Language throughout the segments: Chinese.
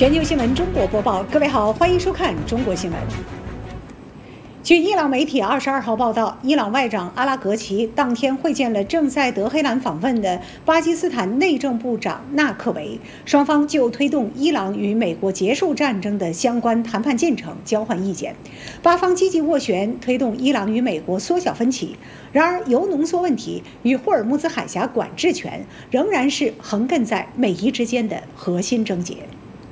全球新闻中国播报，各位好，欢迎收看中国新闻。据伊朗媒体22号报道，伊朗外长阿拉格齐当天会见了正在德黑兰访问的巴基斯坦内政部长纳克维，双方就推动伊朗与美国结束战争的相关谈判进程交换意见，巴方积极斡旋推动伊朗与美国缩小分歧。然而，铀浓缩问题与霍尔木兹海峡管制权仍然是横亘在美伊之间的核心症结。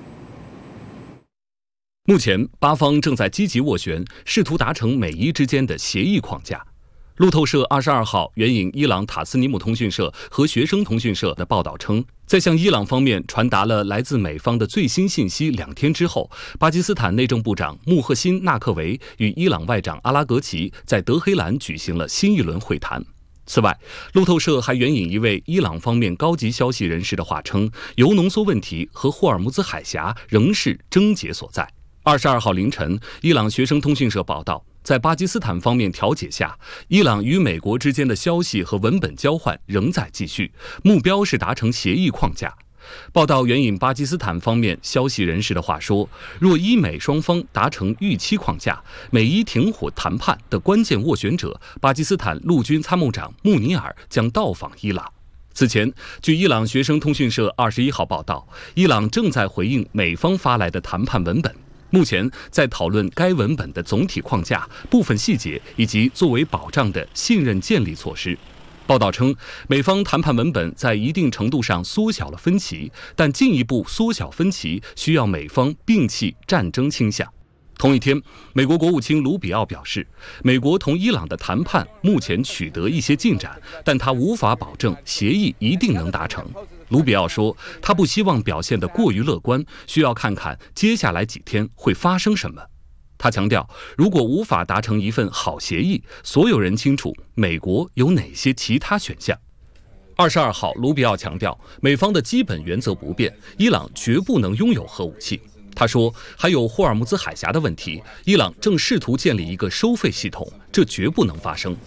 目前，巴方正在积极斡旋，试图达成美伊之间的协议框架。路透社22号援引伊朗塔斯尼姆通讯社和学生通讯社的报道称，在向伊朗方面传达了来自美方的最新信息2天之后，巴基斯坦内政部长穆赫辛·纳克维与伊朗外长阿拉格齐在德黑兰举行了新一轮会谈。此外，路透社还援引一位伊朗方面高级消息人士的话称，铀浓缩问题和霍尔木兹海峡仍是症结所在。22号凌晨，伊朗学生通讯社报道，在巴基斯坦方面调解下，伊朗与美国之间的消息和文本交换仍在继续，目标是达成协议框架。报道援引巴基斯坦方面消息人士的话说，若伊美双方达成预期框架，美伊停火谈判的关键斡旋者巴基斯坦陆军参谋长穆尼尔将到访伊朗。此前，据伊朗学生通讯社21号报道，伊朗正在回应美方发来的谈判文本，目前在讨论该文本的总体框架、部分细节以及作为保障的信任建立措施。报道称，美方谈判文本在一定程度上缩小了分歧，但进一步缩小分歧需要美方摒弃战争倾向。同一天，美国国务卿卢比奥表示，美国同伊朗的谈判目前取得一些进展，但他无法保证协议一定能达成。卢比奥说，他不希望表现得过于乐观，需要看看接下来几天会发生什么。他强调，如果无法达成一份好协议，所有人清楚美国有哪些其他选项。22号，卢比奥强调，美方的基本原则不变，伊朗绝不能拥有核武器。他说，还有霍尔木兹海峡的问题，伊朗正试图建立一个收费系统，这绝不能发生。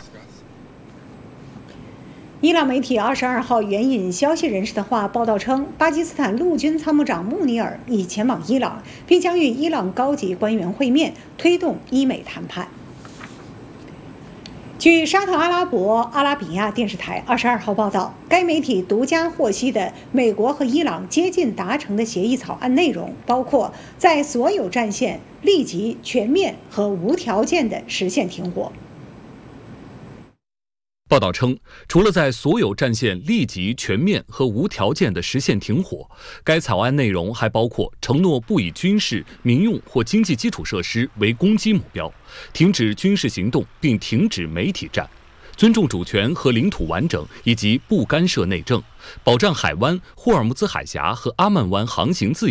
伊朗媒体22号援引消息人士的话报道称，巴基斯坦陆军参谋长穆尼尔已前往伊朗，并将与伊朗高级官员会面，推动伊美谈判。据沙特阿拉伯阿拉比亚电视台22号报道，该媒体独家获悉的美国和伊朗接近达成的协议草案内容，包括在所有战线立即、全面和无条件地实现停火。 报道称，除了在所有战线立即、全面和无条件地实现停火，该草案内容还包括承诺不以军事、民用或经济基础设施为攻击目标，停止军事行动并停止媒体战，尊重主权和领土完整以及不干涉内政，保障海湾、霍尔木兹海峡和阿曼湾航行自由。